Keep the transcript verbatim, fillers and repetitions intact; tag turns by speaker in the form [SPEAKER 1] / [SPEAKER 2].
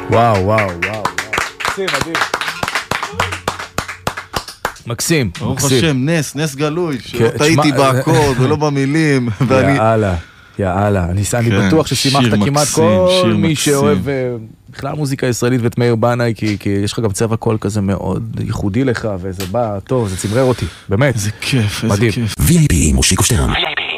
[SPEAKER 1] וואו, וואו, וואו. מקסים, מדהים. מקסים,
[SPEAKER 2] ברוך
[SPEAKER 1] מקסים.
[SPEAKER 2] השם, נס, נס גלוי, שלא טעיתי באקורד ולא במילים.
[SPEAKER 1] יאללה, יאללה. אני בטוח ששימחת כמעט כל מי שאוהב בכלל מוזיקה ישראלית ואת מאיר בנאי, כי יש לך גם צבע קול כזה מאוד ייחודי לך, וזה בא טוב, זה צמרר אותי, באמת.
[SPEAKER 2] איזה כיף, איזה
[SPEAKER 1] מדהים.
[SPEAKER 2] כיף.
[SPEAKER 3] וי איי פי מושיקו שטרן.